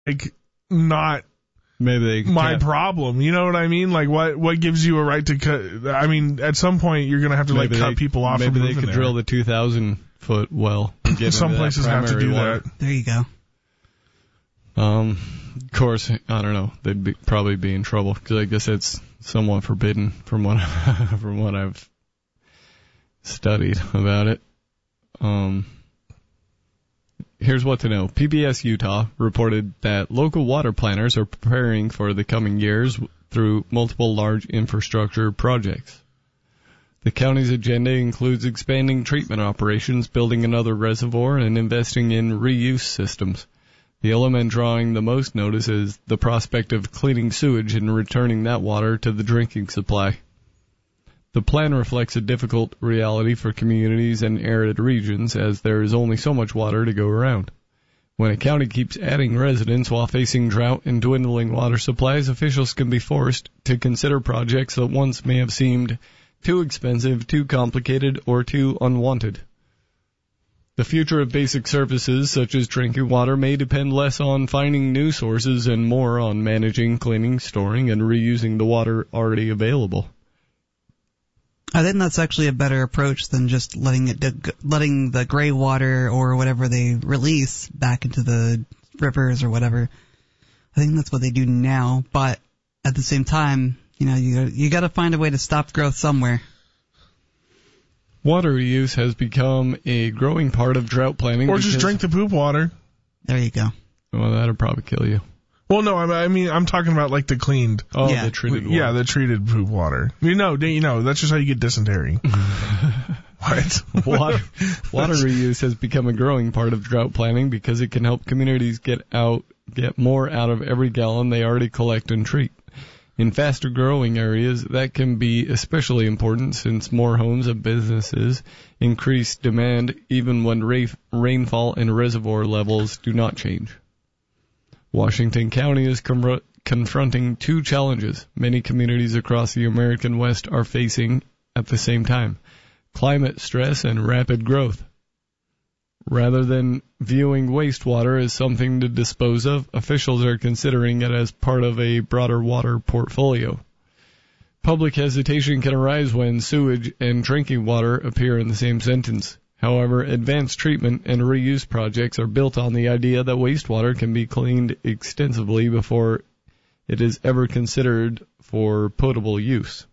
like not maybe my problem. You know what I mean? Like what gives you a right to cut? I mean, at some point you're going to have to cut people off. Maybe from they could there. drill the 2,000-foot well. Some places have to do that. There you go. Of course, I don't know. They'd probably be in trouble because I guess it's somewhat forbidden from what I've studied about it. Here's what to know. PBS Utah reported that local water planners are preparing for the coming years through multiple large infrastructure projects. The county's agenda includes expanding treatment operations, building another reservoir, and investing in reuse systems. The element drawing the most notice is the prospect of cleaning sewage and returning that water to the drinking supply. The plan reflects a difficult reality for communities in arid regions, as there is only so much water to go around. When a county keeps adding residents while facing drought and dwindling water supplies, officials can be forced to consider projects that once may have seemed too expensive, too complicated, or too unwanted. The future of basic services, such as drinking water, may depend less on finding new sources and more on managing, cleaning, storing, and reusing the water already available. I think that's actually a better approach than just letting the gray water or whatever they release back into the rivers or whatever. I think that's what they do now, but at the same time, you got to find a way to stop growth somewhere. Water reuse has become a growing part of drought planning. Or just drink the poop water. There you go. Well, that'll probably kill you. Well, no, I mean, I'm talking about like the cleaned. Oh, yeah. The treated water. Yeah, the treated poop water. That's just how you get dysentery. What? Water reuse has become a growing part of drought planning because it can help communities get more out of every gallon they already collect and treat. In faster growing areas, that can be especially important since more homes and businesses increase demand even when rainfall and reservoir levels do not change. Washington County is confronting two challenges many communities across the American West are facing at the same time: climate stress and rapid growth. Rather than viewing wastewater as something to dispose of, officials are considering it as part of a broader water portfolio. Public hesitation can arise when sewage and drinking water appear in the same sentence. However, advanced treatment and reuse projects are built on the idea that wastewater can be cleaned extensively before it is ever considered for potable use.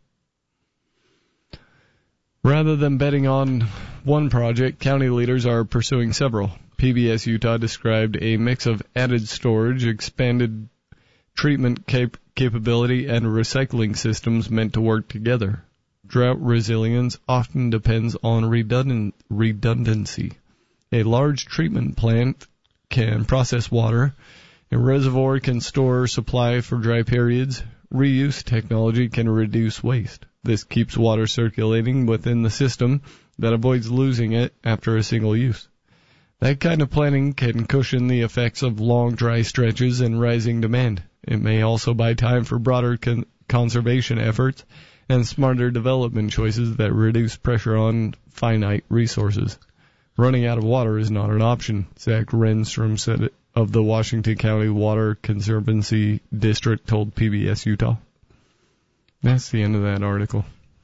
Rather than betting on one project, county leaders are pursuing several. PBS Utah described a mix of added storage, expanded treatment capability, and recycling systems meant to work together. Drought resilience often depends on redundancy. A large treatment plant can process water. A reservoir can store supply for dry periods. Reuse technology can reduce waste. This keeps water circulating within the system that avoids losing it after a single use. That kind of planning can cushion the effects of long dry stretches and rising demand. It may also buy time for broader conservation efforts and smarter development choices that reduce pressure on finite resources. Running out of water is not an option, Zach Renstrom said of the Washington County Water Conservancy District told PBS Utah. That's the end of that article.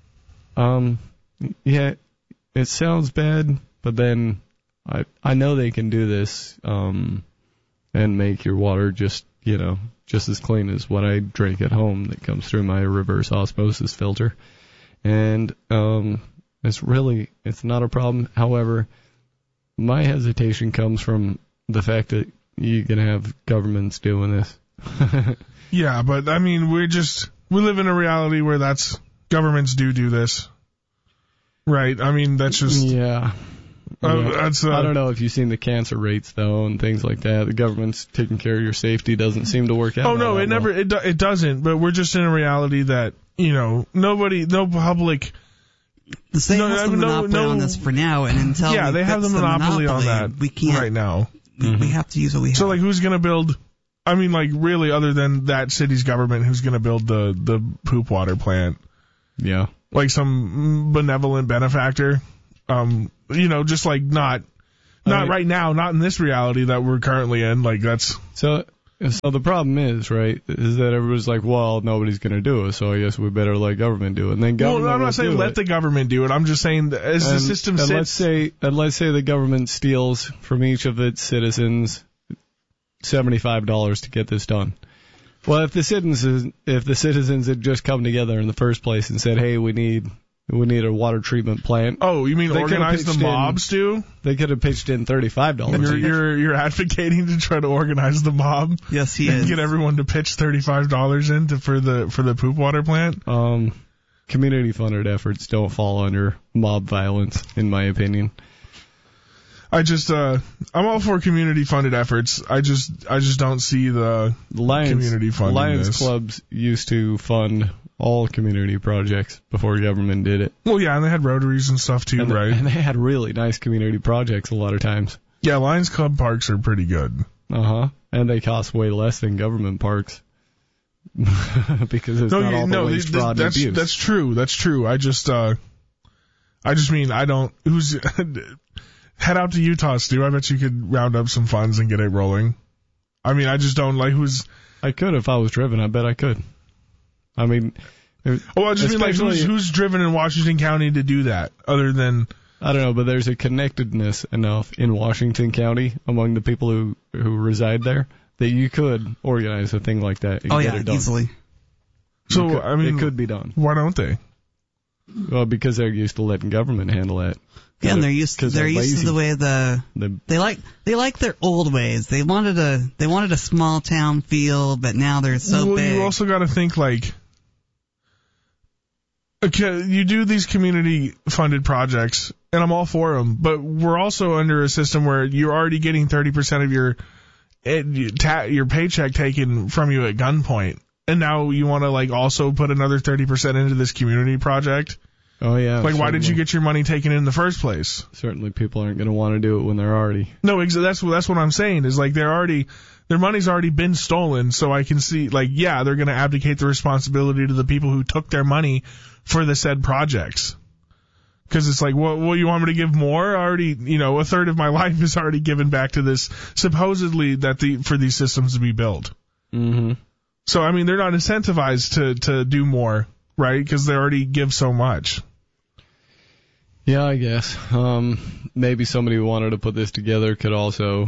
Yeah, it sounds bad, but then I know they can do this and make your water just as clean as what I drink at home that comes through my reverse osmosis filter. And it's not a problem. However, my hesitation comes from the fact that you can have governments doing this. Yeah, but I mean, we live in a reality where governments do this. Right? I mean, that's just... Yeah. I don't know if you've seen the cancer rates, though, and things like that. The government's taking care of your safety doesn't seem to work out. Oh, no, it doesn't. But we're just in a reality that, no public... The state has the monopoly on this for now, and until they have the monopoly on that we can't, right now. We have to use what we have. So, who's going to build... I mean, really, other than that city's government, who's going to build the poop water plant? Yeah. Some benevolent benefactor? Just not right now, not in this reality that we're currently in. That's... So So the problem is, right, is that everybody's like, well, nobody's going to do it, so I guess we better let government do it. And then government I'm not saying let the government do it. I'm just saying that as the system sits. Let's say the government steals from each of its citizens $75 to get this done. Well, if the citizens had just come together in the first place and said, hey, we need a water treatment plant. Oh, you mean organize the mobs too? They could have pitched in $35. You're advocating to try to organize the mob? Yes, he is. Get everyone to pitch $35 in for the poop water plant? Community funded efforts don't fall under mob violence, in my opinion. I'm all for community funded efforts. I just don't see the community funding. Lions clubs used to fund all community projects before government did it. Well, yeah, and they had rotaries and stuff too, right? And they had really nice community projects a lot of times. Yeah, Lions Club parks are pretty good. And they cost way less than government parks. Because it's not all the waste, fraud, and abuse. That's true. I just mean, head out to Utah, Stu. I bet you could round up some funds and get it rolling. I mean, I just don't like I could if I was driven. I bet I could. I mean, I just mean like who's driven in Washington County to do that other than I don't know, but there's a connectedness enough in Washington County among the people who reside there that you could organize a thing like that and get it done. Easily. So I mean, it could be done. Why don't they? Well, because they're used to letting government handle that. Yeah, and they're used to the way they like their old ways. They wanted a small town feel, but now they're so big. You also got to think like. Okay, you do these community-funded projects, and I'm all for them, but we're also under a system where you're already getting 30% of your paycheck taken from you at gunpoint, and now you want to like also put another 30% into this community project. Oh yeah. Like, why did you get your money taken in the first place? Certainly, people aren't going to want to do it when they're already. No, that's what I'm saying is like their money's already been stolen, so I can see like they're going to abdicate the responsibility to the people who took their money for the said projects. Because it's like, well, you want me to give more? Already, a third of my life is already given back to this, supposedly for these systems to be built. Mm-hmm. So, I mean, they're not incentivized to do more, right? Because they already give so much. Yeah, I guess. Maybe somebody who wanted to put this together could also,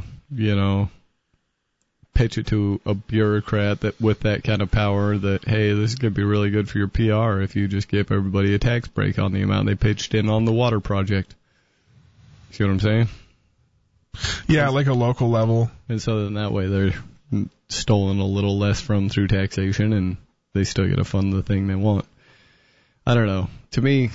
pitch it to a bureaucrat that with that kind of power that, hey, this is going to be really good for your PR if you just give everybody a tax break on the amount they pitched in on the water project. See what I'm saying? Yeah, like a local level. And so then that way they're stolen a little less from through taxation and they still get to fund the thing they want. I don't know. To me,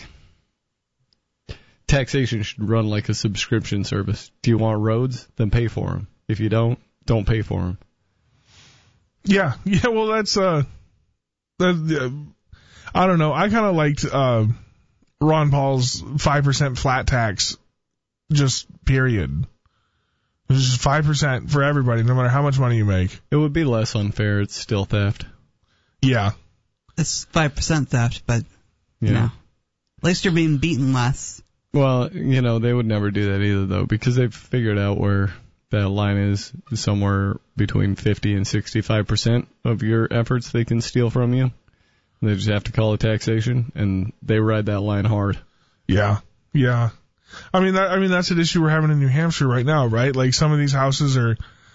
taxation should run like a subscription service. Do you want roads? Then pay for them. If you don't pay for them. Yeah. Well, that's I don't know. I kind of liked Ron Paul's 5% flat tax, just period. It's just 5% for everybody, no matter how much money you make. It would be less unfair. It's still theft. Yeah. It's 5% theft, but at least you're being beaten less. Well, they would never do that either, though, because they've figured out where that line is somewhere between 50 and 65% of your efforts they can steal from you. They just have to call it taxation, and they ride that line hard. Yeah. I mean that's an issue we're having in New Hampshire right now, right? Like some of these houses are,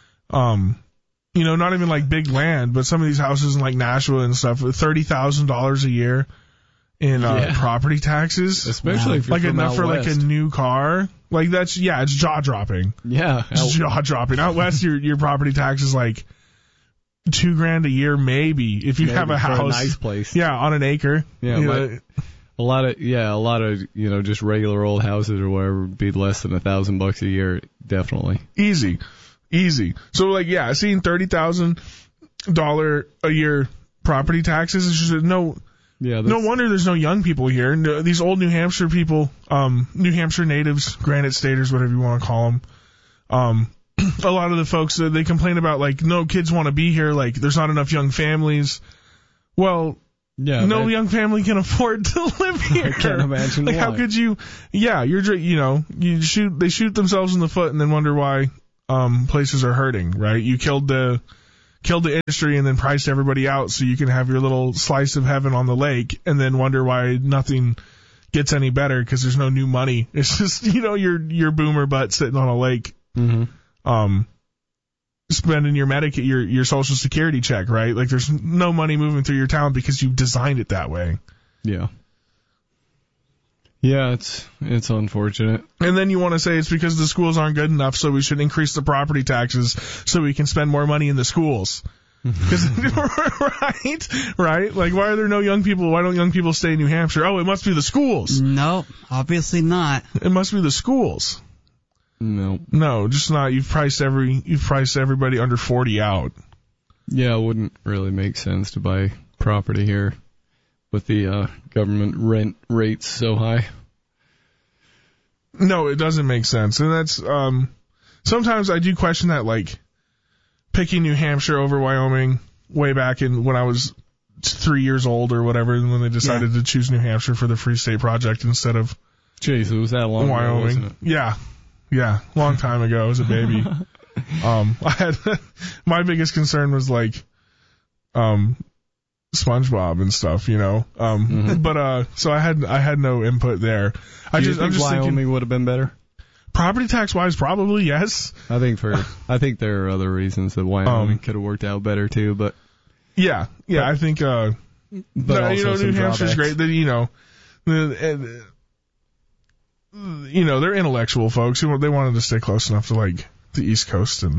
not even like big land, but some of these houses in like Nashua and stuff, $30,000 a year in property taxes, especially if you're like from enough out for west. like a new car. Like that's it's jaw dropping. Yeah, it's jaw dropping. Out west, your property tax is like $2,000 a year, maybe if you have a house, a nice place. Yeah, on an acre. Yeah, a lot of just regular old houses or whatever would be less than $1,000 a year, definitely. Easy. So like seeing $30,000 a year property taxes is just no wonder there's no young people here. No, these old New Hampshire people, New Hampshire natives, Granite Staters, whatever you want to call them. A lot of the folks, they complain about like, no kids want to be here. Like there's not enough young families. Well, no young family can afford to live here. I can't imagine like why. How could you? Yeah, they shoot themselves in the foot and then wonder why places are hurting. Right? You killed the killed the industry and then priced everybody out so you can have your little slice of heaven on the lake and then wonder why nothing gets any better because there's no new money. It's just, your boomer butt sitting on a lake, spending your Social Security check, right? Like there's no money moving through your town because you've designed it that way. Yeah. Yeah, it's unfortunate. And then you want to say it's because the schools aren't good enough, so we should increase the property taxes so we can spend more money in the schools. Right? Like, why are there no young people? Why don't young people stay in New Hampshire? Oh, it must be the schools. No, obviously not. It must be the schools. No, just not. You've priced everybody under 40 out. Yeah, it wouldn't really make sense to buy property here with the government rent rates so high. No, it doesn't make sense. And that's sometimes I do question that, like picking New Hampshire over Wyoming way back in when I was 3 years old or whatever, and when they decided to choose New Hampshire for the Free State Project instead of Jeez, it was that long Wyoming. Ago, wasn't it? Yeah, long time ago as a baby. I had my biggest concern was like SpongeBob and stuff, But so I had no input there. I'm just Wyoming thinking, would have been better. Property tax wise, probably yes. I think there are other reasons that Wyoming could have worked out better too, but I think but New Hampshire's great. That they're intellectual folks. They wanted to stay close enough to like the East Coast and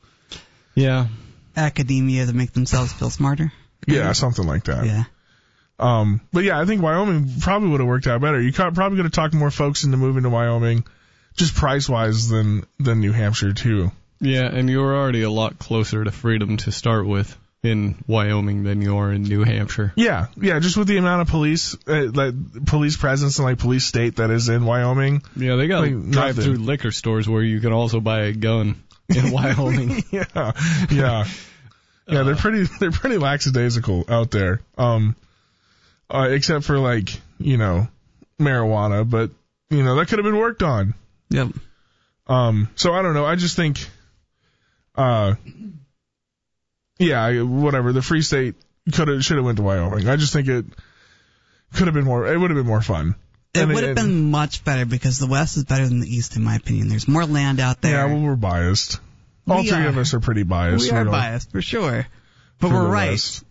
academia to make themselves feel smarter. Yeah, something like that. Yeah. But yeah, I think Wyoming probably would have worked out better. You probably could have talked more folks into moving to Wyoming, just price-wise than New Hampshire too. Yeah, and you're already a lot closer to freedom to start with in Wyoming than you are in New Hampshire. Yeah, just with the amount of police presence and like police state that is in Wyoming. Yeah, they got like, drive-through liquor stores where you can also buy a gun in Wyoming. Yeah, they're pretty lackadaisical out there. Except for like, marijuana, but that could have been worked on. Yep. So I don't know. I just think, whatever. The Free State should have went to Wyoming. I just think it would have been more fun. It would have been much better because the West is better than the East, in my opinion. There's more land out there. Yeah, well, we're biased. All three of us are pretty biased. We are biased, for sure. But we're right.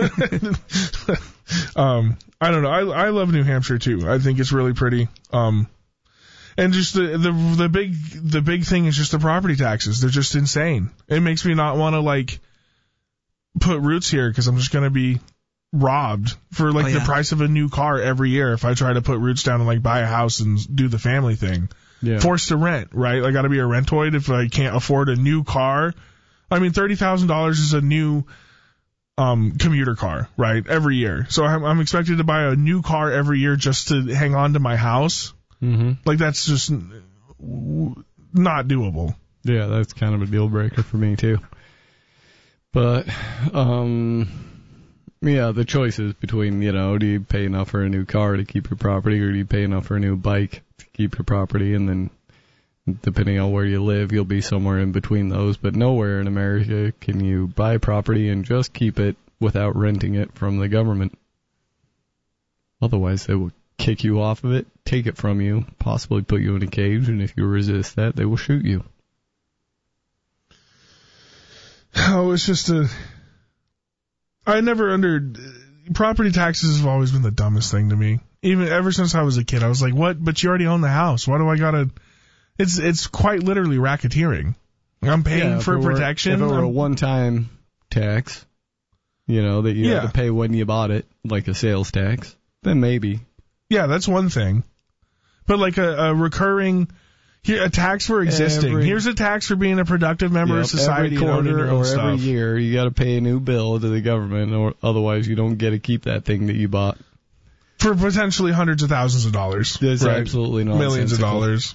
I don't know. I love New Hampshire too. I think it's really pretty. And just the big thing is just the property taxes. They're just insane. It makes me not want to like put roots here because I'm just going to be robbed for like the price of a new car every year if I try to put roots down and like buy a house and do the family thing. Yeah. Forced to rent, right? I got to be a rentoid if I can't afford a new car. I mean, $30,000 is a new commuter car, right? Every year. So I'm expected to buy a new car every year just to hang on to my house. Mm-hmm. Like that's just not doable. Yeah, that's kind of a deal breaker for me too. But, the choice is between, do you pay enough for a new car to keep your property or do you pay enough for a new bike to keep your property? And then depending on where you live, you'll be somewhere in between those. But nowhere in America can you buy property and just keep it without renting it from the government. Otherwise, they will kick you off of it, take it from you, possibly put you in a cage, and if you resist that, they will shoot you. Oh, it's just property taxes have always been the dumbest thing to me. Even ever since I was a kid, I was like, what? But you already own the house. Why do I gotta... It's quite literally racketeering. I'm paying for protection. If it were a one-time tax, that you have to pay when you bought it, like a sales tax, then maybe. Yeah, that's one thing. But like a recurring, a tax for existing. Here's a tax for being a productive member of society. Every quarter or every year, you got to pay a new bill to the government, or otherwise you don't get to keep that thing that you bought. For potentially hundreds of thousands of dollars. That's absolutely nonsensical. Millions of dollars.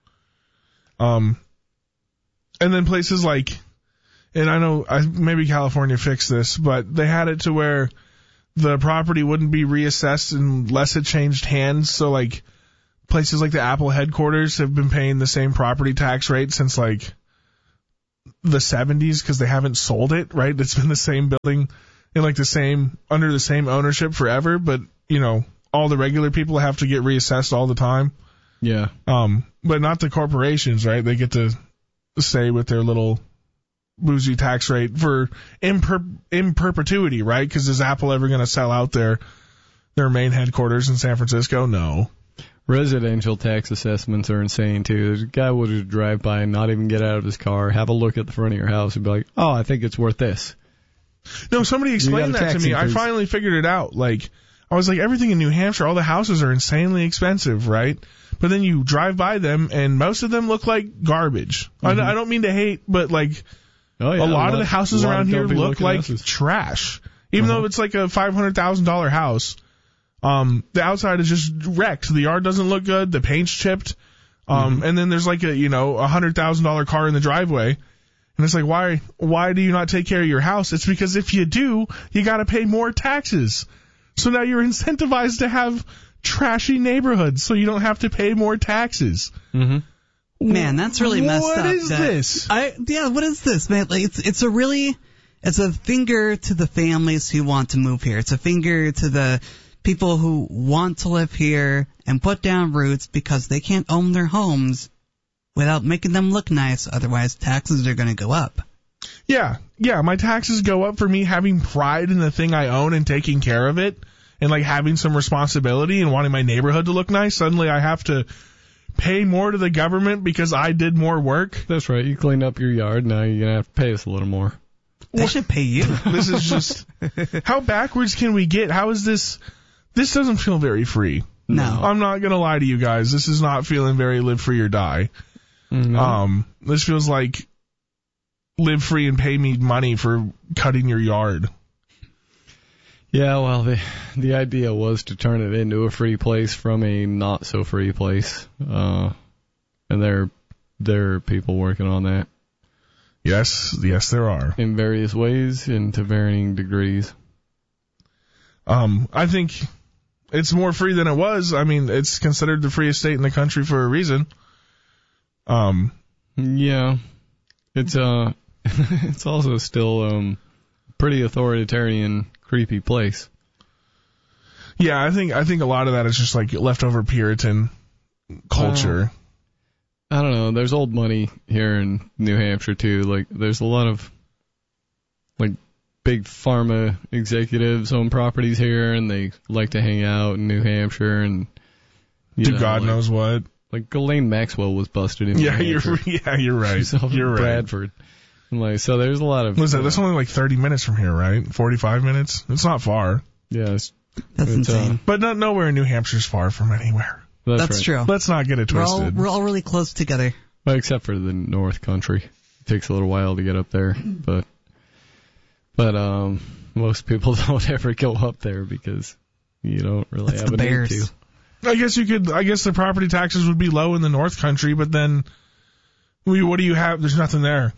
And then places like, and I know maybe California fixed this, but they had it to where the property wouldn't be reassessed unless it changed hands. So like places like the Apple headquarters have been paying the same property tax rate since like the 70s because they haven't sold it, right? It's been the same building in like under the same ownership forever, but all the regular people have to get reassessed all the time. Yeah. But not the corporations, right? They get to stay with their little boozy tax rate in perpetuity, right? Because is Apple ever going to sell out their main headquarters in San Francisco? No. Residential tax assessments are insane too. There's a guy will just drive by and not even get out of his car, have a look at the front of your house, and be like, "Oh, I think it's worth this." No, somebody explained that to me. I finally figured it out. Like, I was like, everything in New Hampshire, all the houses are insanely expensive, right? But then you drive by them, and most of them look like garbage. Mm-hmm. I don't mean to hate, but like, a lot of the houses around here look like trash. Even though it's like a $500,000 house. The outside is just wrecked. The yard doesn't look good. The paint's chipped. And then there's like a $100,000 car in the driveway. And it's like, why do you not take care of your house? It's because if you do, you got to pay more taxes. So now you're incentivized to have trashy neighborhoods so you don't have to pay more taxes. Mm-hmm. Man, that's really messed up. What is this? What is this, man? Like, it's a finger to the families who want to move here. It's a finger to the people who want to live here and put down roots because they can't own their homes without making them look nice. Otherwise, taxes are going to go up. Yeah, my taxes go up for me having pride in the thing I own and taking care of it and like having some responsibility and wanting my neighborhood to look nice. Suddenly I have to pay more to the government because I did more work. That's right. You cleaned up your yard. Now you're going to have to pay us a little more. They should pay you. This is just, how backwards can we get? How is this? This doesn't feel very free. No. I'm not going to lie to you guys. This is not feeling very live free or die. No. This feels like live free and pay me money for cutting your yard. Yeah, well, the idea was to turn it into a free place from a not so free place. And there are people working on that. Yes, there are. In various ways and to varying degrees. I think it's more free than it was. I mean, it's considered the freest state in the country for a reason. Yeah. It's it's also still pretty authoritarian, creepy place. Yeah, I think a lot of that is just like leftover Puritan culture. I don't know. There's old money here in New Hampshire too. Like, there's a lot of like big pharma executives own properties here, and they like to hang out in New Hampshire and God knows what. Like Ghislaine Maxwell was busted in. You're right. You're right. Bradford. And like, so there's a lot of. Listen, that's only like 30 minutes from here, right? 45 minutes. It's not far. Yeah, that's insane. But nowhere in New Hampshire's far from anywhere. That's right. True. Let's not get it twisted. We're all really close together. Well, except for the North Country. It takes a little while to get up there, but most people don't ever go up there because you don't really have a need to. I guess the property taxes would be low in the North Country, but then what do you have? There's nothing there.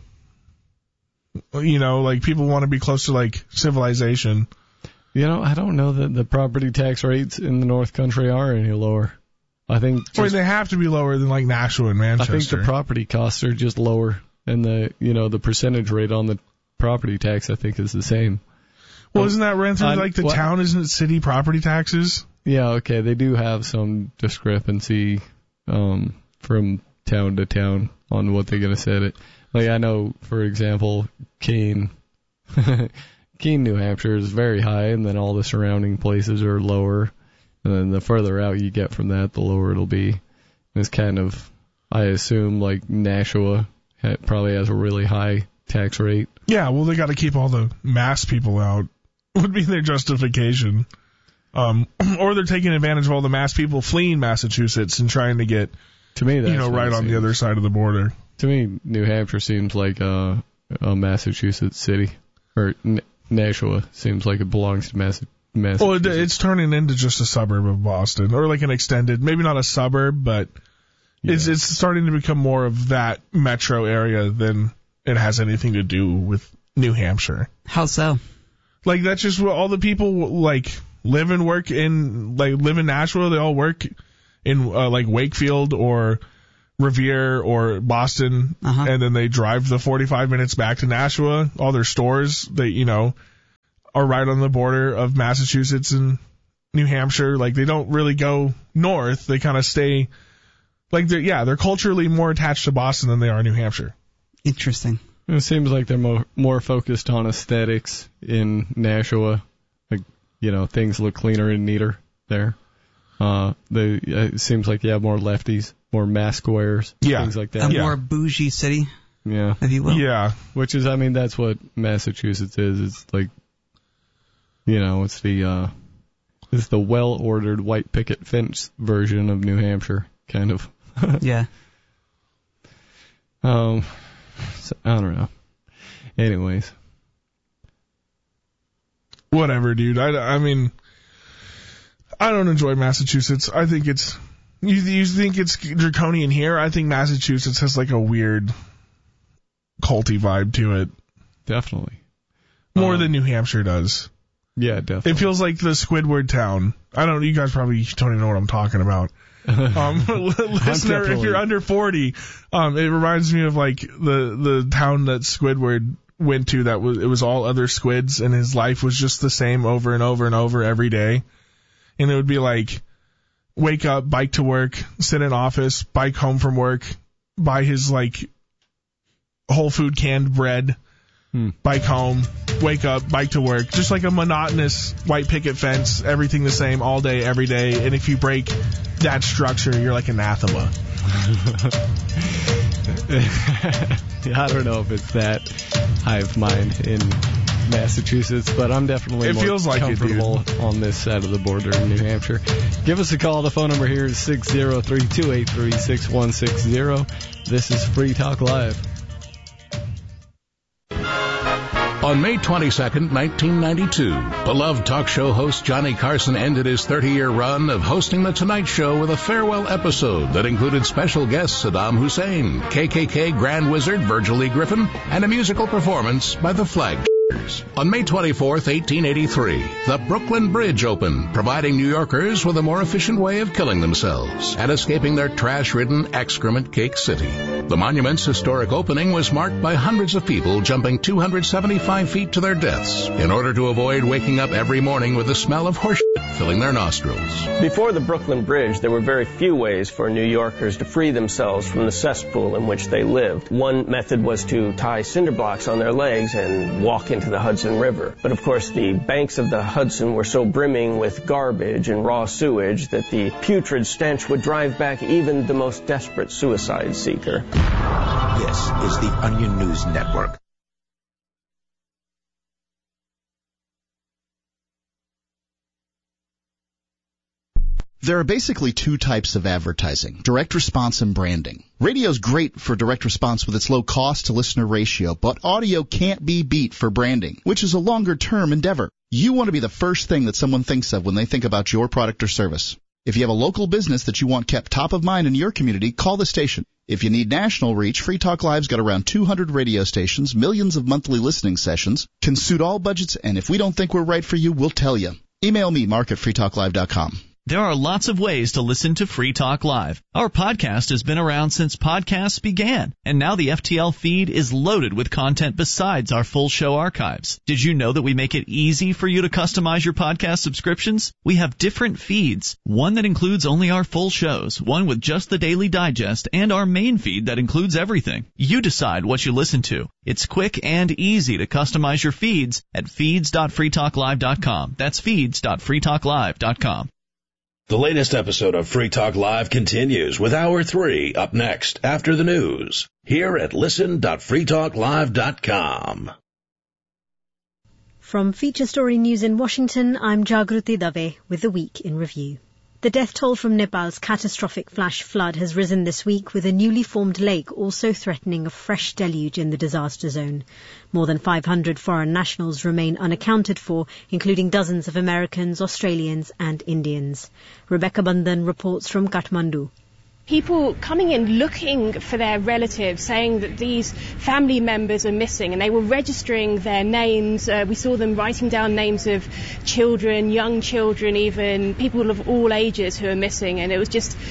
Like people want to be close to like civilization. I don't know that the property tax rates in the North Country are any lower. I think they have to be lower than like Nashua and Manchester. I think the property costs are just lower, and the percentage rate on the property tax I think is the same. Well, isn't that ran through like the town? Isn't it city property taxes? Yeah, okay. They do have some discrepancy from town to town on what they're going to set it. Like I know, for example, Keene, New Hampshire is very high, and then all the surrounding places are lower. And then the further out you get from that, the lower it'll be. And it's kind of, I assume, like Nashua probably has a really high tax rate. Yeah, well, they got to keep all the Mass people out, would be their justification. Or they're taking advantage of all the Mass people fleeing Massachusetts and trying to get, to me, that's right on the other side of the border. To me, New Hampshire seems like a Massachusetts city. Or Nashua seems like it belongs to Massachusetts. Well, it's turning into just a suburb of Boston, or like an extended, maybe not a suburb, but it's starting to become more of that metro area than it has anything to do with New Hampshire. How so? Like that's just what all the people like live and work in, like live in Nashua. They all work in like Wakefield or Revere or Boston, and then they drive the 45 minutes back to Nashua. All their stores, they, are right on the border of Massachusetts and New Hampshire. Like, they don't really go north. They kind of stay, like, they're culturally more attached to Boston than they are New Hampshire. Interesting. It seems like they're more focused on aesthetics in Nashua. Like, things look cleaner and neater there. It seems like you have more lefties, more mask wearers, things like that. A more bougie city, if you will. Yeah. Which is, that's what Massachusetts is. It's like, it's the well-ordered white picket fence version of New Hampshire, kind of. Yeah. So, I don't know. Anyways. Whatever, dude. I mean, I don't enjoy Massachusetts. I think you think it's draconian here? I think Massachusetts has like a weird culty vibe to it. Definitely. More than New Hampshire does. Yeah, definitely. It feels like the Squidward town. You guys probably don't even know what I'm talking about. Listener, if you're under 40, it reminds me of like the town that Squidward went to it was all other squids, and his life was just the same over and over and over every day. And it would be like, wake up, bike to work, sit in office, bike home from work, buy his like Whole Food canned bread, bike home, wake up, bike to work. Just like a monotonous white picket fence, everything the same all day, every day. And if you break that structure, you're like anathema. I don't know if it's that hive mind in Massachusetts, but I'm definitely more comfortable on this side of the border in New Hampshire. Give us a call. The phone number here is 603-283-6160. This is Free Talk Live. On May 22nd, 1992, beloved talk show host Johnny Carson ended his 30-year run of hosting The Tonight Show with a farewell episode that included special guests Saddam Hussein, KKK Grand Wizard Virgil Lee Griffin, and a musical performance by the Flag. On May 24th, 1883, the Brooklyn Bridge opened, providing New Yorkers with a more efficient way of killing themselves and escaping their trash-ridden excrement-cake city. The monument's historic opening was marked by hundreds of people jumping 275 feet to their deaths in order to avoid waking up every morning with the smell of horse shit filling their nostrils. Before the Brooklyn Bridge, there were very few ways for New Yorkers to free themselves from the cesspool in which they lived. One method was to tie cinder blocks on their legs and walk into the Hudson River. But of course, the banks of the Hudson were so brimming with garbage and raw sewage that the putrid stench would drive back even the most desperate suicide seeker. This is the Onion News Network. There are basically two types of advertising, direct response and branding. Radio's great for direct response with its low cost to listener ratio, but audio can't be beat for branding, which is a longer term endeavor. You want to be the first thing that someone thinks of when they think about your product or service. If you have a local business that you want kept top of mind in your community, call the station. If you need national reach, Free Talk Live's got around 200 radio stations, millions of monthly listening sessions, can suit all budgets, and if we don't think we're right for you, we'll tell you. Email me, mark@freetalklive.com. There are lots of ways to listen to Free Talk Live. Our podcast has been around since podcasts began, and now the FTL feed is loaded with content besides our full show archives. Did you know that we make it easy for you to customize your podcast subscriptions? We have different feeds, one that includes only our full shows, one with just the Daily Digest, and our main feed that includes everything. You decide what you listen to. It's quick and easy to customize your feeds at feeds.freetalklive.com. That's feeds.freetalklive.com. The latest episode of Free Talk Live continues with Hour 3 up next after the news here at listen.freetalklive.com. From Feature Story News in Washington, I'm Jagruti Dave with the Week in Review. The death toll from Nepal's catastrophic flash flood has risen this week, with a newly formed lake also threatening a fresh deluge in the disaster zone. More than 500 foreign nationals remain unaccounted for, including dozens of Americans, Australians and Indians. Rebecca Bandhan reports from Kathmandu. People coming in looking for their relatives, saying that these family members are missing, and they were registering their names. We saw them writing down names of children, young children even, people of all ages who are missing, and it was just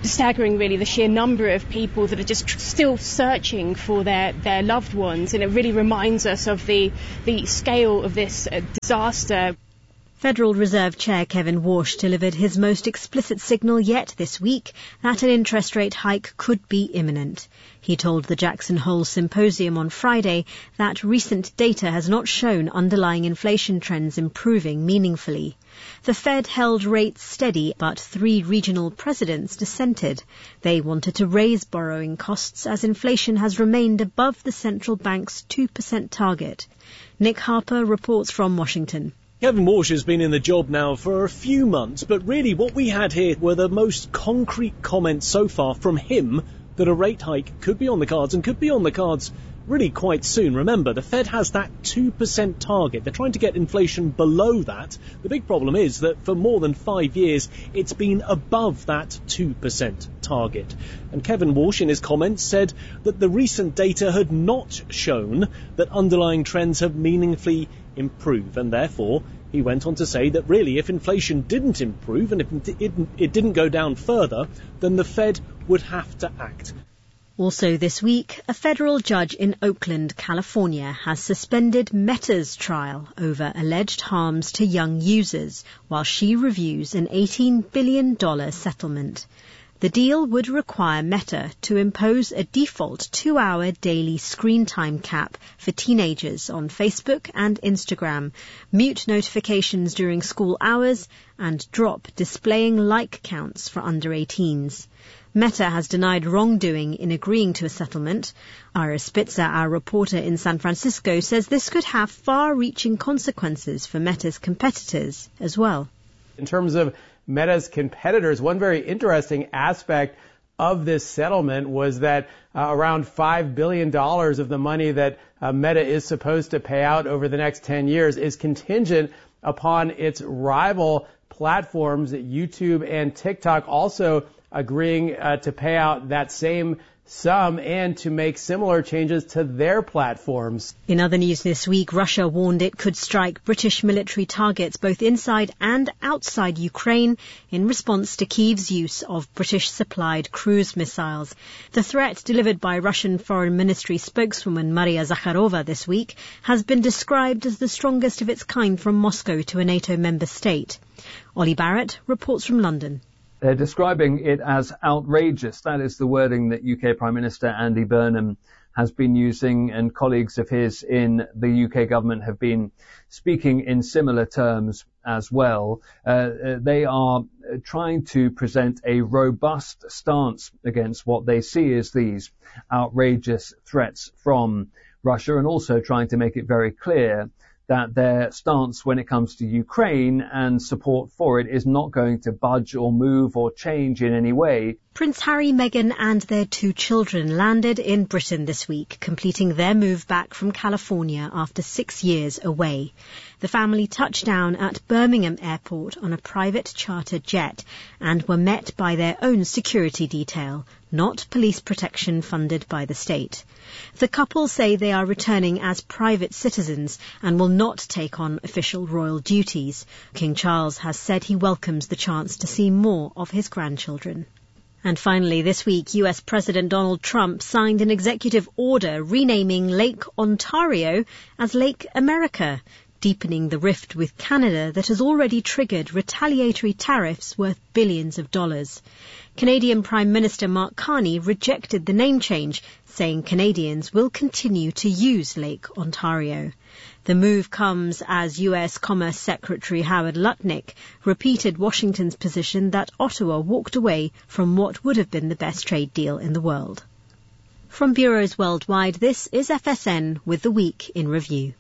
staggering, really, the sheer number of people that are just still searching for their loved ones, and it really reminds us of the scale of this disaster. Federal Reserve Chair Kevin Warsh delivered his most explicit signal yet this week that an interest rate hike could be imminent. He told the Jackson Hole Symposium on Friday that recent data has not shown underlying inflation trends improving meaningfully. The Fed held rates steady, but 3 regional presidents dissented. They wanted to raise borrowing costs as inflation has remained above the central bank's 2% target. Nick Harper reports from Washington. Kevin Warsh has been in the job now for a few months, but really what we had here were the most concrete comments so far from him that a rate hike could be on the cards, and could be on the cards really quite soon. Remember, the Fed has that 2% target. They're trying to get inflation below that. The big problem is that for more than 5 years, it's been above that 2% target. And Kevin Warsh, in his comments, said that the recent data had not shown that underlying trends have meaningfully improved, and therefore he went on to say that really if inflation didn't improve and if it didn't go down further, then the Fed would have to act. Also this week, a federal judge in Oakland, California, has suspended Meta's trial over alleged harms to young users while she reviews an $18 billion settlement. The deal would require Meta to impose a default 2-hour daily screen time cap for teenagers on Facebook and Instagram, mute notifications during school hours, and drop displaying like counts for under 18s. Meta has denied wrongdoing in agreeing to a settlement. Ira Spitzer, our reporter in San Francisco, says this could have far-reaching consequences for Meta's competitors as well. In terms of Meta's competitors, one very interesting aspect of this settlement was that around $5 billion of the money that Meta is supposed to pay out over the next 10 years is contingent upon its rival platforms, YouTube and TikTok, also agreeing to pay out that same sum and to make similar changes to their platforms. In other news this week, Russia warned it could strike British military targets both inside and outside Ukraine in response to Kyiv's use of British-supplied cruise missiles. The threat, delivered by Russian Foreign Ministry spokeswoman Maria Zakharova this week, has been described as the strongest of its kind from Moscow to a NATO member state. Ollie Barrett reports from London. They're describing it as outrageous. That is the wording that UK Prime Minister Andy Burnham has been using, and colleagues of his in the UK government have been speaking in similar terms as well. They are trying to present a robust stance against what they see as these outrageous threats from Russia, and also trying to make it very clear that their stance when it comes to Ukraine and support for it is not going to budge or move or change in any way. Prince Harry, Meghan and their 2 children landed in Britain this week, completing their move back from California after 6 years away. The family touched down at Birmingham Airport on a private charter jet and were met by their own security detail, not police protection funded by the state. The couple say they are returning as private citizens and will not take on official royal duties. King Charles has said he welcomes the chance to see more of his grandchildren. And finally, this week, US President Donald Trump signed an executive order renaming Lake Ontario as Lake America, deepening the rift with Canada that has already triggered retaliatory tariffs worth billions of dollars. Canadian Prime Minister Mark Carney rejected the name change, saying Canadians will continue to use Lake Ontario. The move comes as US Commerce Secretary Howard Lutnick repeated Washington's position that Ottawa walked away from what would have been the best trade deal in the world. From bureaus worldwide, this is FSN with the Week in Review.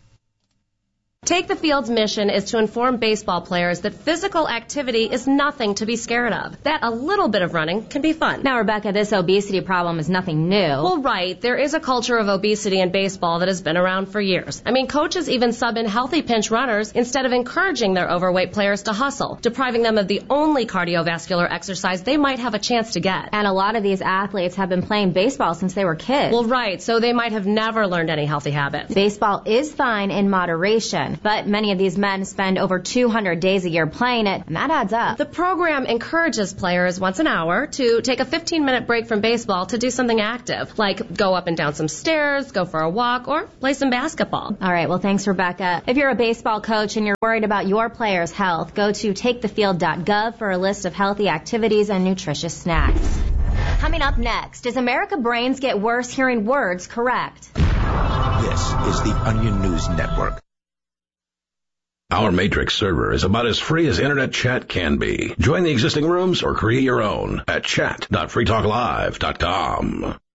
Take the Field's mission is to inform baseball players that physical activity is nothing to be scared of, that a little bit of running can be fun. Now, Rebecca, this obesity problem is nothing new. Well, right. There is a culture of obesity in baseball that has been around for years. I mean, coaches even sub in healthy pinch runners instead of encouraging their overweight players to hustle, depriving them of the only cardiovascular exercise they might have a chance to get. And a lot of these athletes have been playing baseball since they were kids. Well, right. So they might have never learned any healthy habits. Baseball is fine in moderation. competition. But many of these men spend over 200 days a year playing it, and that adds up. The program encourages players once an hour to take a 15-minute break from baseball to do something active, like go up and down some stairs, go for a walk, or play some basketball. All right, well, thanks, Rebecca. If you're a baseball coach and you're worried about your players' health, go to takethefield.gov for a list of healthy activities and nutritious snacks. Coming up next, does America Brains get worse hearing words correct? This is the Onion News Network. Our Matrix server is about as free as internet chat can be. Join the existing rooms or create your own at chat.freetalklive.com.